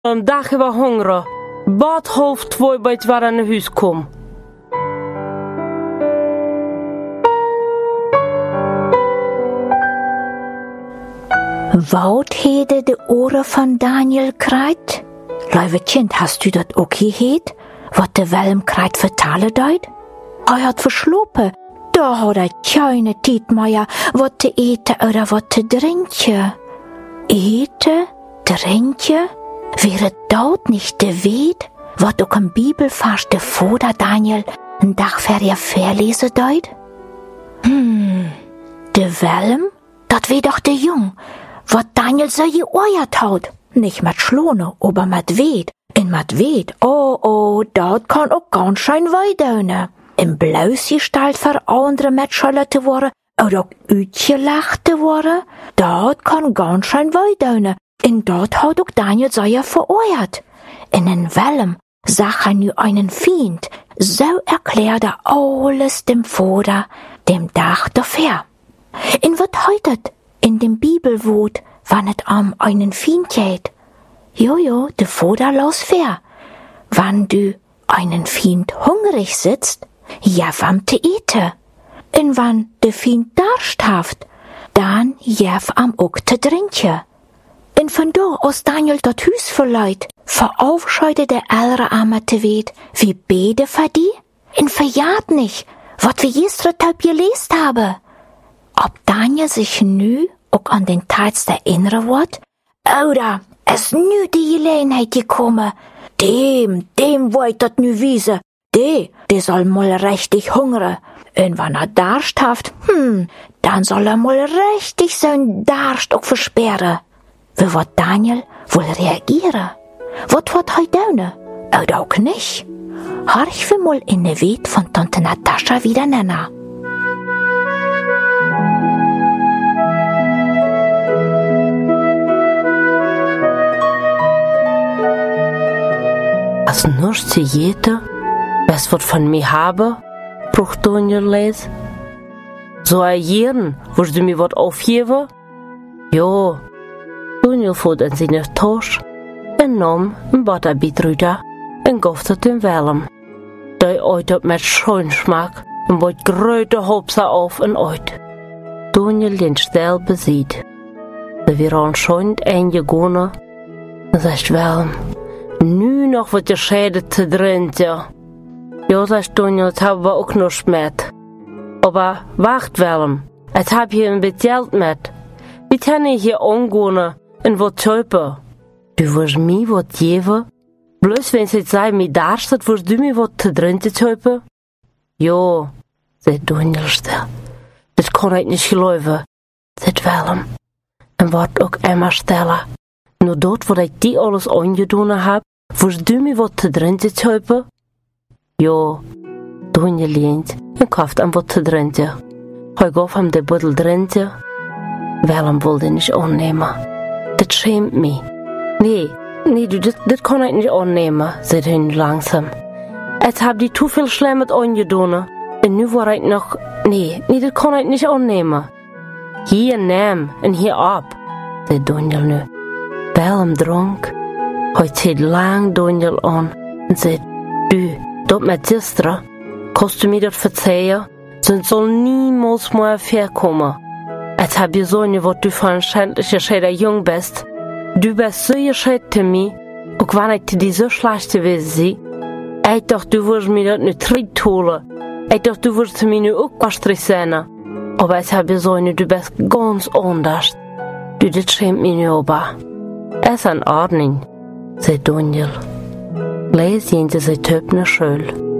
Een dag var hungrig. Bad 1:30 bij het waar aan het huis kom. Wout hede de oren van Daniel krijt? Lieve kind, hast du dat ook geheet? Wat de Welm krijt vertalen duid? Hij had verslopen. Daar had hij keine tijd meer wat te eten oder wat te drinken. Eten, drinken? Wäre dort nicht de weet, wat ook een Bibelvers de Vater Daniel een dag voor je verlezen duid? De Welm? Dat weet doch de Jung. Wat Daniel so geoorjat haut. Nicht mit Schlone, aber mit Weet. En mit Weet, oh, dat kan ook ganz schön weideunen. In Blaus gestalt voor andere Metschöller te worden, oder ook uitgelacht te worden, dat kan ganz schön weideunen. En dat haut ook Daniel so ja veroorjat. In den Welm sah er nu einen Fiend, so erklärte alles dem Vater, dem Dach dafür. In wat heutet in dem Bibelwort, wann et einen Fiend geht? Jojo, de Vater los fair. Wann du einen Fiend hungrig sitzt, ja wam te ete. En wann de Fiend Durst haft, dann jef am ook te drinken. En van do aus Daniel dat Hüs verleit, veraufscheide der ältere Arme te weet, wie bede für die? En verjaht nicht, wat wir gestern gelest habe. Ob Daniel sich nu ook an den Teils erinnern wird? Oder es nu die Gelegenheit gekommen? Dem wollt dat nu wiese. De soll mal richtig hungern. Und wenn er Durst haft, dann soll mal richtig sein Durst auch versperren. Wie wird Daniel wohl reagieren? Wat wird er tun? Oder auch nicht? Horch wir mal in de Weet von Tante Natascha wieder nennen. Als nichts zu jeten, was wird von mir haben, brucht Daniel les. So ein Jahren, wirst du mir was aufgeben? Jo, Daniel fährt in seine Tasche und nahm ein Butterbeetrüder und gaf het dem Welm. Der uit met schön Schmack und bot grote Hopsa auf und uit. Daniel den Stell besieht. Da wir anscheinend eingegangen und sagt Welm, nu noch wat geschehen te drinken. Ja, sagt Daniel, het hebben we ook nog met. Aber wacht Welm, het heb je een beetje geld met. We kunnen hier omgaan en wat kopen. Du wirst mir wat geven? Bloß wenn sie sei mir darstet, wirst du mir wat te drinken kopen? Ja, sagt Daniel still. Das kann ich nicht geloven, sagt Welm. En wordt ook immer stiller. Nur dort, wo ich die alles angedaan heb, wirst du mir wat te drinken kopen? Ja, Daniel leent en kauft hem wat te drinken. Hij gaf hem de buddel drinken. Welm wilde nicht annehmen. Das schämt mich. Nee, du, das kann ich nicht annehmen, sagt hij langsam. Ich hab die zu viel Schlimmes angedaan. Und nu war ich noch... Nee, das kann ich nicht annehmen. Hier nehm en hier ab, sagt Daniel nu. Welm dronk. Hij zieht lang Daniel an und sagt, du, dat met gisteren, kannst du mir das verzeihen? Sonst soll niemals mehr verkommen. Ich hab gesagt, was du für ein schändlicher Schäder jung bist. Du bist so gescheit zu mir, auch wenn ich dir so schlecht gewesen bin. Ich dachte, du würdest mir das nicht holen. Ich dachte, du würdest mir nicht auch gastrig sein. Aber ich hab gesagt, du bist ganz anders. Du, das schämt mich nicht aber. Es ist in Ordnung, sagt Daniel. Gleich sehen sie sich Töpfner schön.